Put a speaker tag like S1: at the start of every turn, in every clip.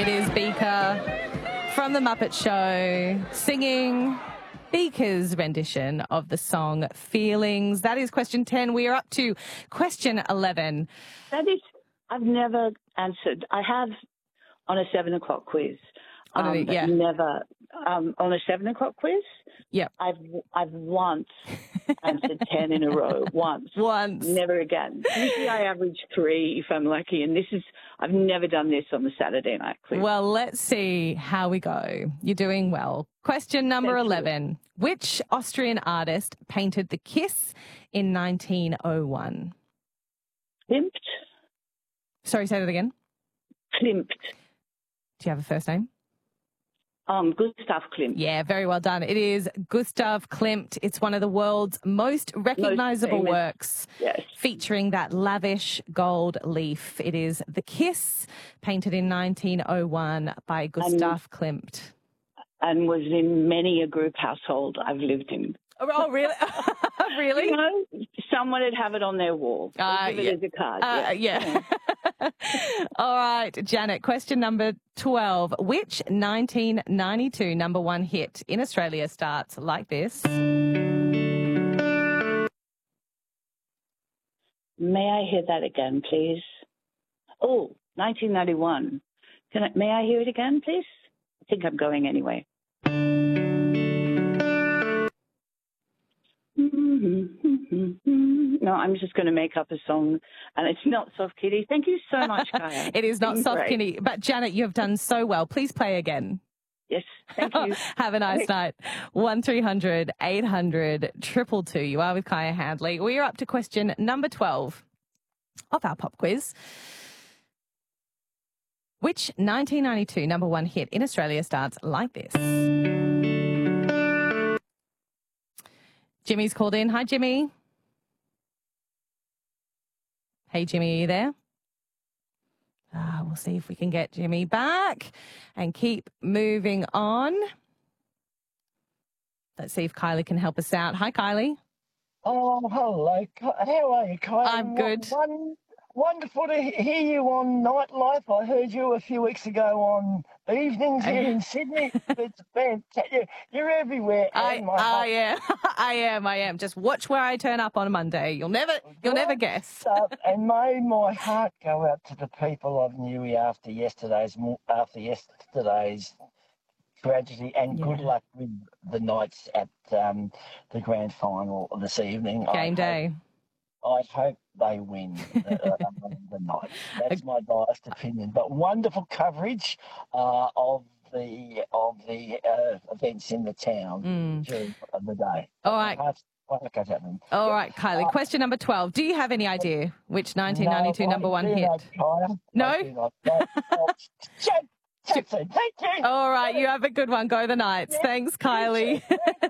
S1: It is Beaker from The Muppet Show singing Beaker's rendition of the song Feelings. That is question 10. We are up to question 11.
S2: I've never answered. I have on a 7 o'clock quiz. Never on a 7 o'clock quiz.
S1: Yep.
S2: I've once answered 10 in a row. Once. Never again. Usually I average 3 if I'm lucky, and I've never done this on the Saturday night quiz.
S1: Well, let's see how we go. You're doing well. Question number 11. Which Austrian artist painted The Kiss in 1901?
S2: Klimt.
S1: Sorry, say that again.
S2: Klimt.
S1: Do you have a first name?
S2: Gustav Klimt.
S1: Yeah, very well done. It is Gustav Klimt. It's one of the world's most recognisable works, featuring that lavish gold leaf. It is The Kiss, painted in 1901 by Gustav Klimt.
S2: And was in many a group household I've lived in.
S1: Oh, really? Really?
S2: You know, someone would have it on their wall. Give it as a card.
S1: Yeah. All right, Janet, question number 12. Which 1992 number one hit in Australia starts like this?
S2: May I hear that again, please? Oh, 1991. May I hear it again, please? I think I'm going anyway. No, I'm just going to make up a song, and it's not Soft Kitty. Thank you so much, Kaya.
S1: It is not Soft Kitty. But, Janet, you have done so well. Please play again.
S2: Yes, thank you.
S1: Have a nice night. 1300 800 222. You are with Kaya Handley. We are up to question number 12 of our pop quiz. Which 1992 number one hit in Australia starts like this? Jimmy's called in. Hi, Jimmy. Hey, Jimmy, are you there? We'll see if we can get Jimmy back and keep moving on. Let's see if Kylie can help us out. Hi, Kylie.
S3: Oh, hello. How are you, Kylie?
S1: I'm good.
S3: Wonderful to hear you on Nightlife. I heard you a few weeks ago on Evenings here in Sydney. It's fantastic. You're everywhere.
S1: I am. Just watch where I turn up on a Monday. You'll never guess.
S3: And may my heart go out to the people of Newey after yesterday's tragedy, and good luck with the Knights at the grand final this evening.
S1: Game day.
S3: I hope they win the night. That's my biased opinion. But wonderful coverage of the events in the town during the day.
S1: All right. All right, Kylie. Question number 12. Do you have any idea which 1992 number one hit? No?
S3: Thank you.
S1: All right, you have a good one. Go the Knights. Thanks, Kylie.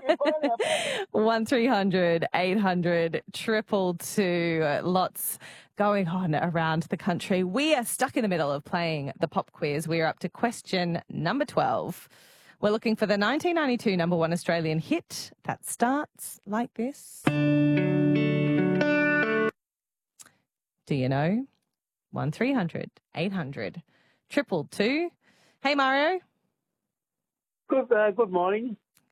S1: 1300 800 222. Lots going on around the country. We are stuck in the middle of playing the pop quiz. We are up to question number 12. We're looking for the 1992 number one Australian hit that starts like this. Do you know? 1300 800 222. Hey, Mario.
S4: Good morning.